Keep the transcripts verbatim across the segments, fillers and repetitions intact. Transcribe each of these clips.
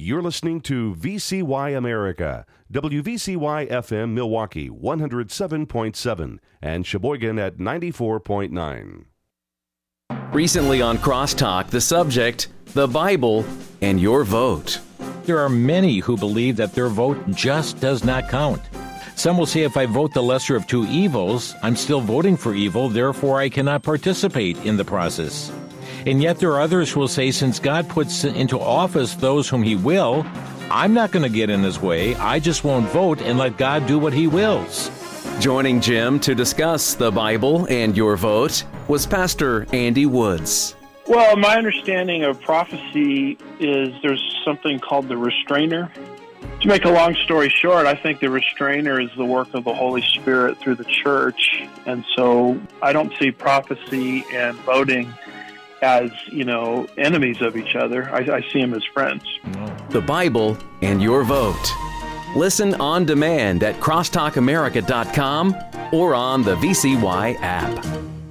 You're listening to V C Y America, W V C Y F M Milwaukee one oh seven point seven and Sheboygan at ninety-four point nine. Recently on Crosstalk, the subject, the Bible and your vote. There are many who believe that their vote just does not count. Some will say if I vote the lesser of two evils, I'm still voting for evil, therefore I cannot participate in the process. And yet there are others who will say since God puts into office those whom he will, I'm not going to get in his way. I just won't vote and let God do what he wills. Joining Jim to discuss the Bible and your vote was Pastor Andy Woods. Well, my understanding of prophecy is there's something called the restrainer. To make a long story short, I think the restrainer is the work of the Holy Spirit through the church. And so I don't see prophecy and voting as, you know, enemies of each other. I, I see them as friends. The Bible and your vote. Listen on demand at crosstalk america dot com or on the V C Y app.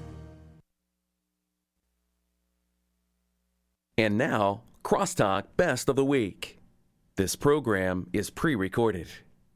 And now, Crosstalk Best of the Week. This program is pre-recorded.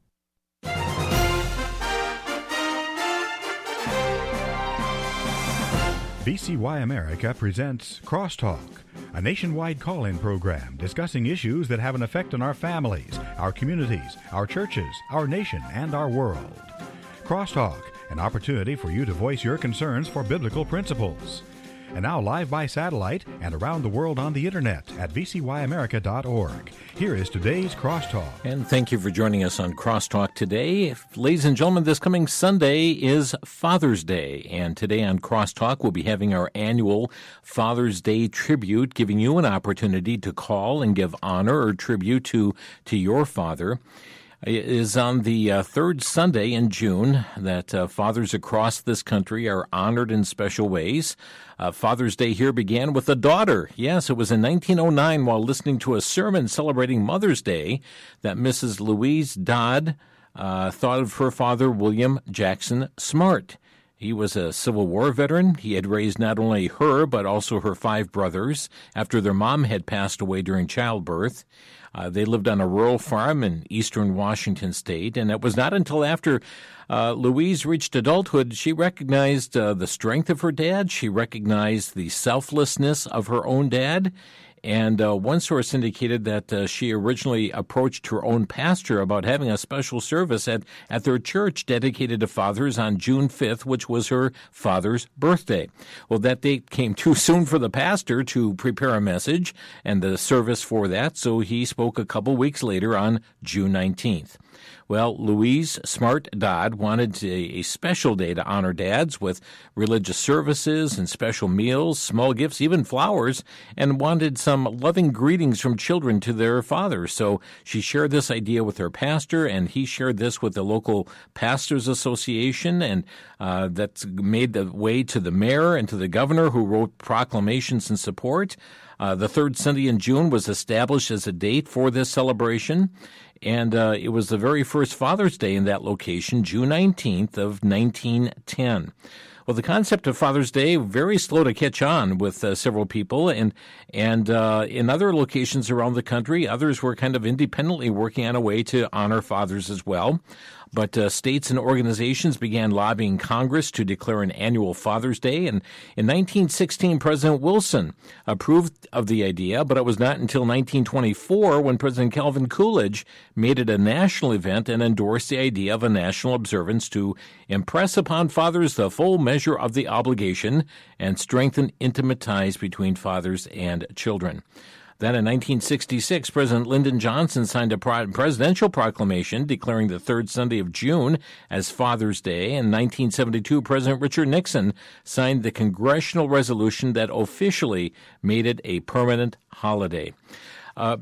V C Y America presents Crosstalk, a nationwide call-in program discussing issues that have an effect on our families, our communities, our churches, our nation, and our world. Crosstalk, an opportunity for you to voice your concerns for biblical principles. And now live by satellite and around the world on the internet at v c y america dot org. Here is today's Crosstalk. And thank you for joining us on Crosstalk today. Ladies and gentlemen, this coming Sunday is Father's Day. And today on Crosstalk, we'll be having our annual Father's Day tribute, giving you an opportunity to call and give honor or tribute to, to your father. It is on the uh, third Sunday in June that uh, fathers across this country are honored in special ways. Uh, Father's Day here began with a daughter. Yes, it was in nineteen oh nine while listening to a sermon celebrating Mother's Day that Missus Louise Dodd uh, thought of her father, William Jackson Smart. He was a Civil War veteran. He had raised not only her, but also her five brothers after their mom had passed away during childbirth. Uh, they lived on a rural farm in eastern Washington state, and it was not until after uh, Louise reached adulthood she recognized uh, the strength of her dad. She recognized the selflessness of her own dad. And uh, one source indicated that uh, she originally approached her own pastor about having a special service at, at their church dedicated to fathers on June fifth, which was her father's birthday. Well, that date came too soon for the pastor to prepare a message and the service for that, so he spoke a couple weeks later on June nineteenth. Well, Louise Smart Dodd wanted a, a special day to honor dads with religious services and special meals, small gifts, even flowers, and wanted some loving greetings from children to their fathers. So she shared this idea with her pastor, and he shared this with the local pastors association, and uh, that's made the way to the mayor and to the governor, who wrote proclamations in support. Uh, the third Sunday in June was established as a date for this celebration, and uh, it was the very first Father's Day in that location, June nineteenth of nineteen ten. Well, the concept of Father's Day, very slow to catch on with uh, several people, and and uh, in other locations around the country, others were kind of independently working on a way to honor fathers as well. But uh, states and organizations began lobbying Congress to declare an annual Father's Day. And in nineteen sixteen, President Wilson approved of the idea, but it was not until nineteen twenty-four when President Calvin Coolidge made it a national event and endorsed the idea of a national observance to impress upon fathers the full measure of the obligation and strengthen intimate ties between fathers and children. Then in nineteen sixty-six, President Lyndon Johnson signed a presidential proclamation declaring the third Sunday of June as Father's Day. In nineteen seventy-two, President Richard Nixon signed the congressional resolution that officially made it a permanent holiday. Uh,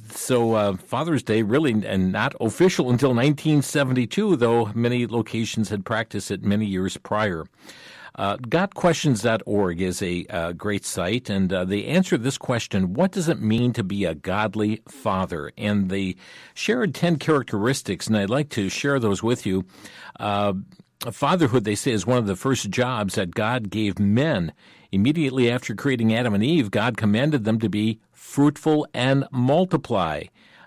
so uh, Father's Day really and not official until nineteen seventy-two, though many locations had practiced it many years prior. Uh, got questions dot org is a uh, great site, and uh, they answer this question: what does it mean to be a godly father? And they shared ten characteristics, and I'd like to share those with you. Uh, fatherhood, they say, is one of the first jobs that God gave men. Immediately after creating Adam and Eve, God commanded them to be fruitful and multiply.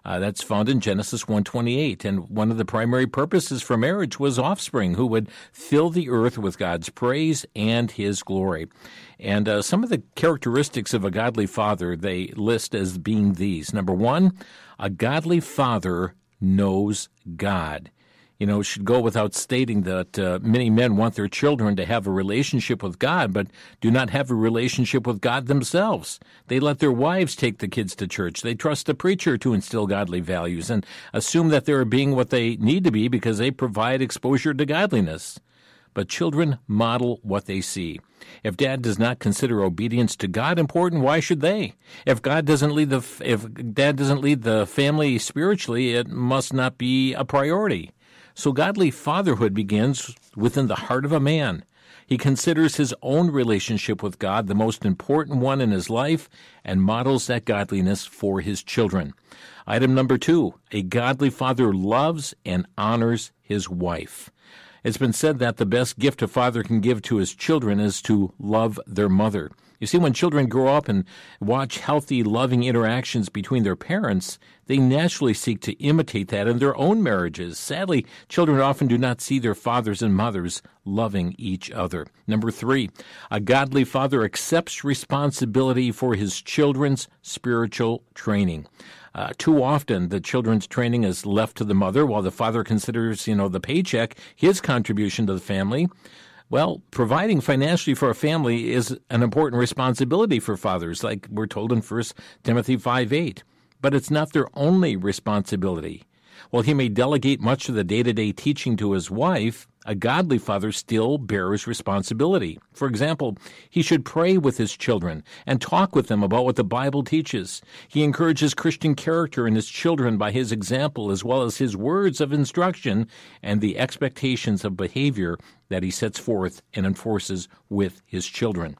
Uh, that's found in Genesis one twenty-eight. And one of the primary purposes for marriage was offspring who would fill the earth with God's praise and his glory. And uh, some of the characteristics of a godly father they list as being these. Number one, a godly father knows God. You know, it should go without stating that uh, many men want their children to have a relationship with God, but do not have a relationship with God themselves. They let their wives take the kids to church. They trust the preacher to instill godly values and assume that they're being what they need to be because they provide exposure to godliness. But children model what they see. If dad does not consider obedience to God important, why should they? If God doesn't lead the if dad doesn't lead the family spiritually, it must not be a priority. So godly fatherhood begins within the heart of a man. He considers his own relationship with God the most important one in his life and models that godliness for his children. Item number two, a godly father loves and honors his wife. It's been said that the best gift a father can give to his children is to love their mother. You see, when children grow up and watch healthy, loving interactions between their parents, they naturally seek to imitate that in their own marriages. Sadly, children often do not see their fathers and mothers loving each other. Number three, a godly father accepts responsibility for his children's spiritual training. Uh, too often, the children's training is left to the mother while the father considers, you know, the paycheck, his contribution to the family. Well, providing financially for a family is an important responsibility for fathers, like we're told in First Timothy five eight. But it's not their only responsibility. While he may delegate much of the day-to-day teaching to his wife, a godly father still bears responsibility. For example, he should pray with his children and talk with them about what the Bible teaches. He encourages Christian character in his children by his example as well as his words of instruction and the expectations of behavior that he sets forth and enforces with his children.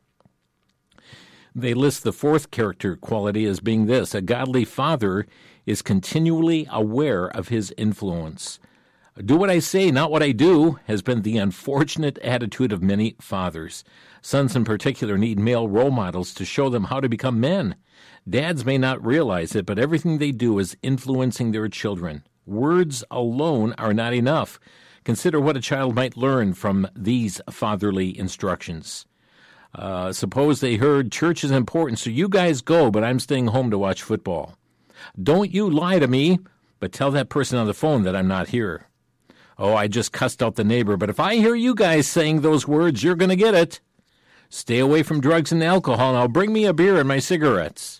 They list the fourth character quality as being this: a godly father is continually aware of his influence. Do what I say, not what I do, has been the unfortunate attitude of many fathers. Sons in particular need male role models to show them how to become men. Dads may not realize it, but everything they do is influencing their children. Words alone are not enough. Consider what a child might learn from these fatherly instructions. Uh, suppose they heard church is important, so you guys go, but I'm staying home to watch football. Don't you lie to me, but tell that person on the phone that I'm not here. Oh, I just cussed out the neighbor, but if I hear you guys saying those words, you're going to get it. Stay away from drugs and alcohol. Now bring me a beer and my cigarettes.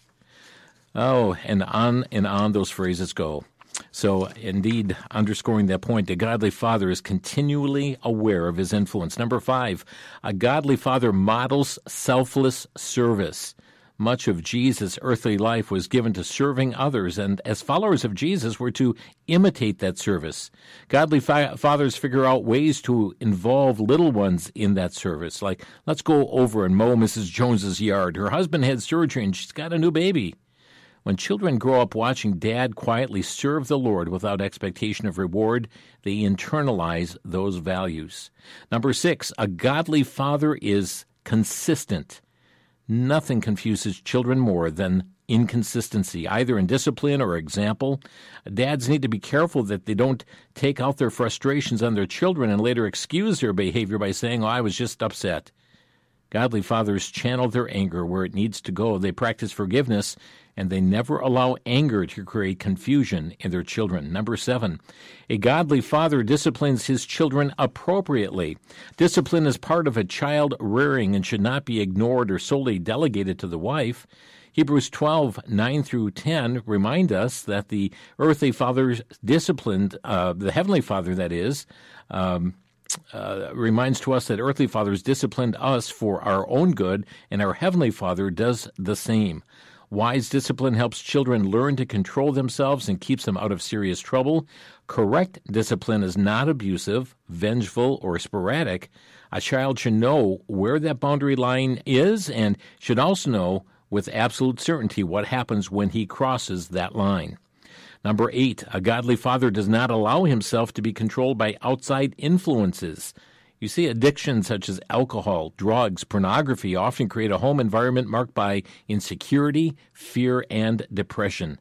Oh, and on and on those phrases go. So, indeed, underscoring that point, a godly father is continually aware of his influence. Number five, a godly father models selfless service. Much of Jesus' earthly life was given to serving others, and as followers of Jesus, we're to imitate that service. Godly fa- fathers figure out ways to involve little ones in that service, like, let's go over and mow Missus Jones's yard. Her husband had surgery, and she's got a new baby. When children grow up watching dad quietly serve the Lord without expectation of reward, they internalize those values. Number six, a godly father is consistent. Nothing confuses children more than inconsistency, either in discipline or example. Dads need to be careful that they don't take out their frustrations on their children and later excuse their behavior by saying, oh, I was just upset. Godly fathers channel their anger where it needs to go. They practice forgiveness, and they never allow anger to create confusion in their children. Number seven, a godly father disciplines his children appropriately. Discipline is part of a child rearing and should not be ignored or solely delegated to the wife. Hebrews twelve, nine through ten remind us that the earthly father disciplined, uh, the heavenly father that is, um, Uh, reminds to us that earthly fathers disciplined us for our own good, and our heavenly Father does the same. Wise discipline helps children learn to control themselves and keeps them out of serious trouble. Correct discipline is not abusive, vengeful, or sporadic. A child should know where that boundary line is and should also know with absolute certainty what happens when he crosses that line. Number eight, a godly father does not allow himself to be controlled by outside influences. You see, addictions such as alcohol, drugs, pornography often create a home environment marked by insecurity, fear, and depression.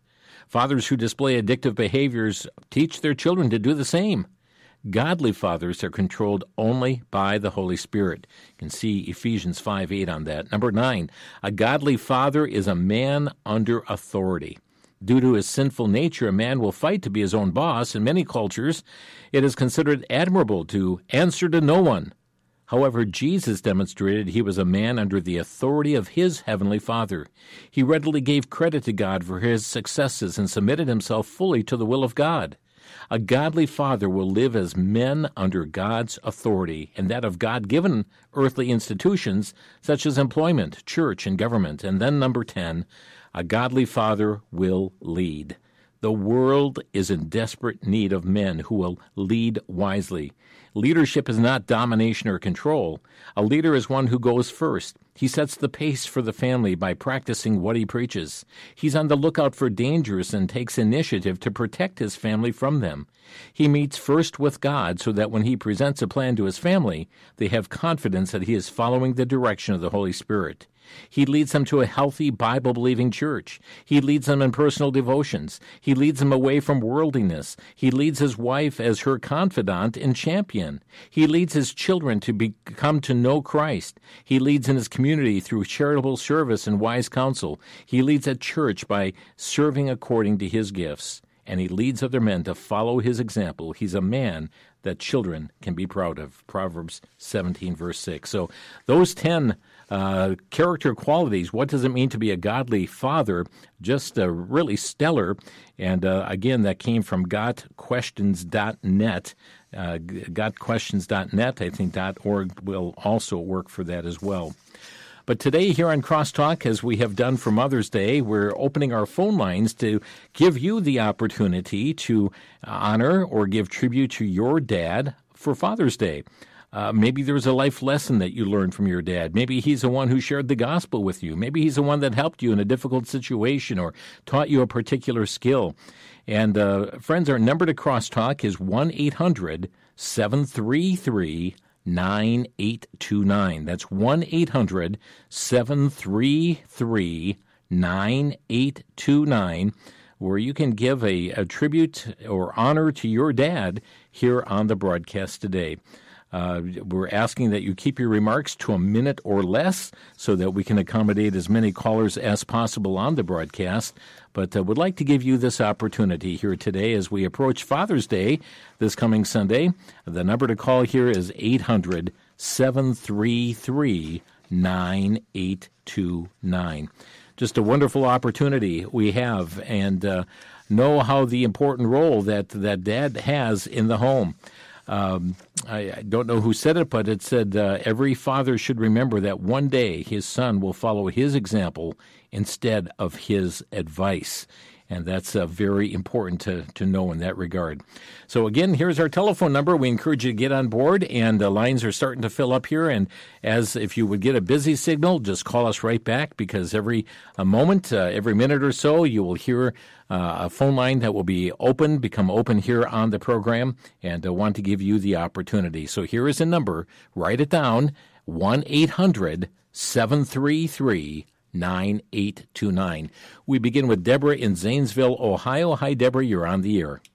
Fathers who display addictive behaviors teach their children to do the same. Godly fathers are controlled only by the Holy Spirit. You can see Ephesians five eight on that. Number nine, a godly father is a man under authority. Due to his sinful nature, a man will fight to be his own boss. In many cultures, it is considered admirable to answer to no one. However, Jesus demonstrated he was a man under the authority of his heavenly Father. He readily gave credit to God for his successes and submitted himself fully to the will of God. A godly father will live as men under God's authority and that of God-given earthly institutions such as employment, church, and government. And then number ten, a godly father will lead. The world is in desperate need of men who will lead wisely. Leadership is not domination or control. A leader is one who goes first. He sets the pace for the family by practicing what he preaches. He's on the lookout for dangers and takes initiative to protect his family from them. He meets first with God so that when he presents a plan to his family, they have confidence that he is following the direction of the Holy Spirit. He leads them to a healthy, Bible-believing church. He leads them in personal devotions. He leads them away from worldliness. He leads his wife as her confidant and champion. He leads his children to become to know Christ. He leads in his community through charitable service and wise counsel. He leads at church by serving according to his gifts. And he leads other men to follow his example. He's a man that children can be proud of. Proverbs seventeen, verse six. So those ten uh, character qualities, what does it mean to be a godly father? Just uh, really stellar. And uh, again, that came from got questions dot net. Uh, got questions dot net. I think .org will also work for that as well. But today here on Crosstalk, as we have done for Mother's Day, we're opening our phone lines to give you the opportunity to honor or give tribute to your dad for Father's Day. Uh, maybe there's a life lesson that you learned from your dad. Maybe he's the one who shared the gospel with you. Maybe he's the one that helped you in a difficult situation or taught you a particular skill. And uh, friends, our number to Crosstalk is one eight hundred seven three three nine eight two nine. That's one eight hundred seven three three nine eight two nine, where you can give a, a tribute or honor to your dad here on the broadcast today. Uh, we're asking that you keep your remarks to a minute or less so that we can accommodate as many callers as possible on the broadcast. But uh, would like to give you this opportunity here today as we approach Father's Day this coming Sunday. The number to call here is eight hundred seven three three nine eight two nine. Just a wonderful opportunity we have, and uh, know how the important role that, that dad has in the home. Um, I, I don't know who said it, but it said uh, every father should remember that one day his son will follow his example instead of his advice. And that's uh, very important to, to know in that regard. So again, here's our telephone number. We encourage you to get on board, and the lines are starting to fill up here. And as if you would get a busy signal, just call us right back, because every a moment, uh, every minute or so, you will hear uh, a phone line that will be open, become open here on the program, and uh, want to give you the opportunity. So here is a number. Write it down, one eight hundred seven three three nine eight two nine. We begin with Deborah in Zanesville, Ohio. Hi, Deborah. You're on the air.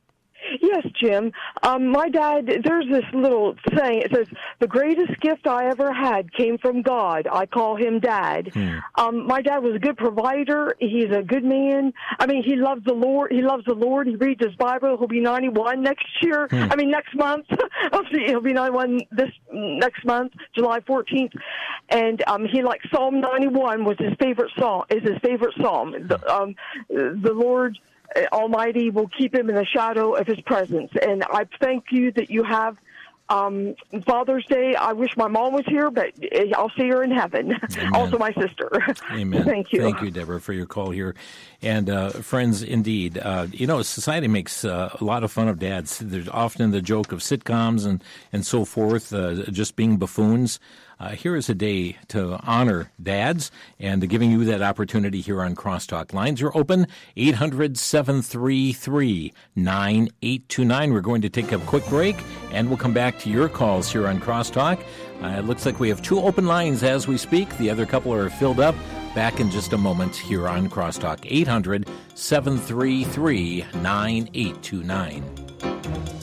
Yes, Jim. Um, my dad, there's this little saying. It says, the greatest gift I ever had came from God. I call him Dad. Hmm. Um, my dad was a good provider. He's a good man. I mean, he loves the Lord. He loves the Lord. He reads his Bible. He'll be ninety-one next year. Hmm. I mean, next month. He'll be ninety-one this next month, July fourteenth. And um, he likes Psalm ninety-one was his favorite psalm, is his favorite psalm. The, um, the Lord Almighty will keep him in the shadow of his presence. And I thank you that you have um, Father's Day. I wish my mom was here, but I'll see her in heaven. Amen. Also my sister. Amen. Thank you. Thank you, Deborah, for your call here. And uh, friends, indeed, uh, you know, society makes uh, a lot of fun of dads. There's often the joke of sitcoms and, and so forth, uh, just being buffoons. Uh, here is a day to honor dads, and giving you that opportunity here on Crosstalk. Lines are open, eight hundred seven three three nine eight two nine. We're going to take a quick break, and we'll come back to your calls here on Crosstalk. Uh, it looks like we have two open lines as we speak. The other couple are filled up. Back in just a moment here on Crosstalk. eight hundred, seven three three, nine eight two nine.